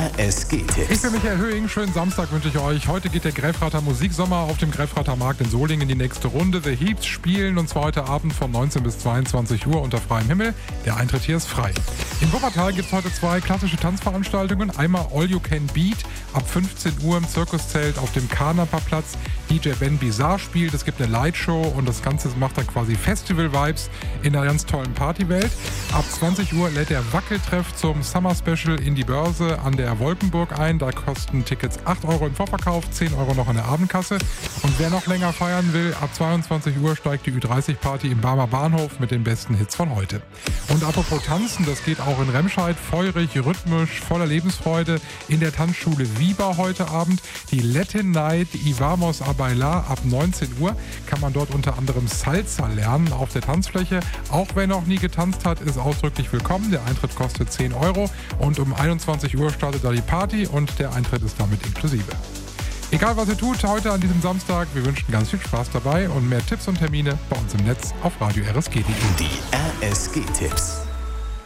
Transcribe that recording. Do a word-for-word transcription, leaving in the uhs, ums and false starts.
R S G-Tipps. Ich bin Michael Höhing, schönen Samstag wünsche ich euch. Heute geht der Grefrather Musiksommer auf dem Grefrather Markt in Solingen in die nächste Runde. The Heaps spielen und zwar heute Abend von neunzehn bis zweiundzwanzig Uhr unter freiem Himmel. Der Eintritt hier ist frei. In Wuppertal gibt es heute zwei klassische Tanzveranstaltungen. Einmal All You Can Beat ab fünfzehn Uhr im Zirkuszelt auf dem Karnaperplatz. D J Ben Bizarre spielt, es gibt eine Lightshow und das Ganze macht dann quasi Festival-Vibes in einer ganz tollen Partywelt. Ab zwanzig Uhr lädt der Wackeltreff zum Summer Special in die Börse an der Wolkenburg ein. Da kosten Tickets acht Euro im Vorverkauf, zehn Euro noch in der Abendkasse. Und wer noch länger feiern will, ab zweiundzwanzig Uhr steigt die Ü dreißig Party im Barmer Bahnhof mit den besten Hits von heute. Und apropos Tanzen, das geht auch in Remscheid, feurig, rhythmisch, voller Lebensfreude in der Tanzschule Wieber heute Abend. Die Latin Night Ivamos a Bailar ab neunzehn Uhr kann man dort unter anderem Salsa lernen auf der Tanzfläche. Auch wer noch nie getanzt hat, ist ausdrücklich willkommen. Der Eintritt kostet zehn Euro und um einundzwanzig Uhr startet da die Party und der Eintritt ist damit inklusive. Egal was ihr tut heute an diesem Samstag, wir wünschen ganz viel Spaß dabei und mehr Tipps und Termine bei uns im Netz auf radio R S G punkt D E. Die R S G-Tipps.